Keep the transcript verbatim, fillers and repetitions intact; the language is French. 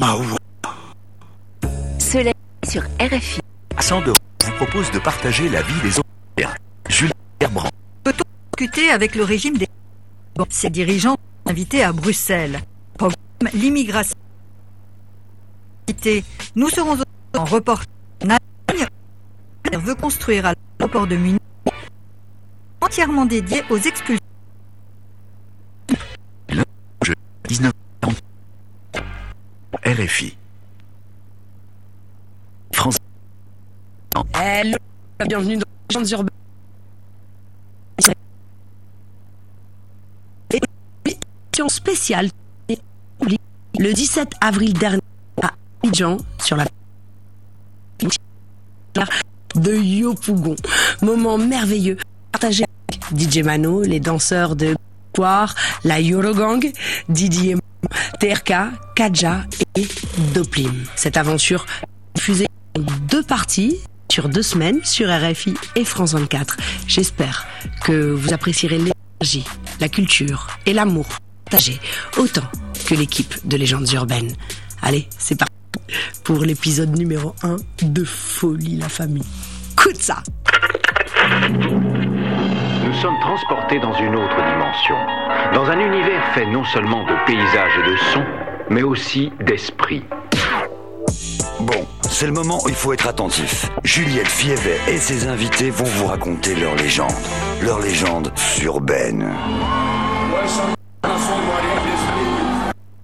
Ah ouais. Soleil sur R F I. Vincent de vous propose de partager la vie des autres. Julien Gerbrand. Peut-on discuter avec le régime des... Bon, ses dirigeants sont invités à Bruxelles. Programme l'immigration. Nous serons en reportage. Veut construire à l'aéroport de Munich entièrement dédié aux expulsions. Le jeu dix-neuf R F I. France. Hello, bienvenue dans les légendes urbaines. Émission spéciale le dix-sept avril dernier à Abidjan sur la de Yopougon. Moment merveilleux partagé avec D J Mano, les danseurs de Poire, la Eurogang, Didier, T R K, Kadja et Doplim. Cette aventure diffusée en deux parties sur deux semaines sur R F I et France vingt-quatre. J'espère que vous apprécierez l'énergie, la culture et l'amour partagé autant que l'équipe de Légendes Urbaines. Allez, c'est parti pour l'épisode numéro un de Folie la famille. Écoute ça! Nous sommes transportés dans une autre dimension, dans un univers fait non seulement de paysages et de sons, mais aussi d'esprit. Bon, c'est le moment où il faut être attentif. Juliette Fievet et ses invités vont vous raconter leur légende. Leur légende urbaine.